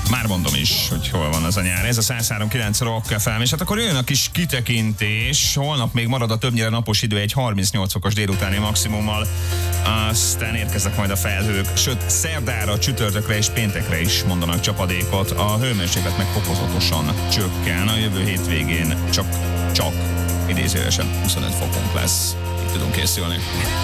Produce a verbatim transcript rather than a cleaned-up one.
Már mondom is, hogy hol van az a nyár. Ez a száz három kilenc Rock ef em, és hát akkor jön a kis kitekintés. Holnap még marad a többnyire napos idő egy harmincnyolc fokos délutáni maximummal. Aztán érkeznek majd a felhők, sőt szerdára, csütörtökre és péntekre is mondanak csapadékot. A hőmérséklet meg fokozatosan csökken. A jövő hétvégén csak, csak idézőjelesen huszonöt fokunk lesz. Így tudunk készülni.